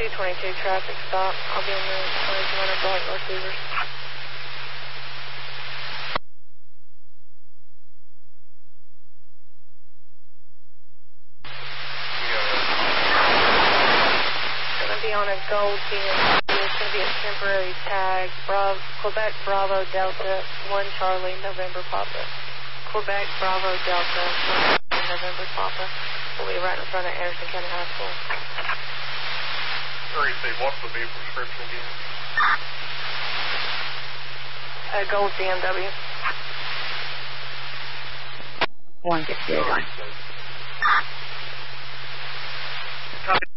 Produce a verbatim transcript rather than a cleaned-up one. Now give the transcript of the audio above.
two twenty-two traffic stop. I'll be in the twenty-two hundred block North Beavers. Going to be on a gold B M W. It's going to be a temporary tag. Bravo, Quebec Bravo Delta one Charlie November Papa. Quebec Bravo Delta one November Papa. We'll be right in front of Anderson County High School. Receive, what's the vehicle description again? A gold B M W. one fifty-eight. Copy.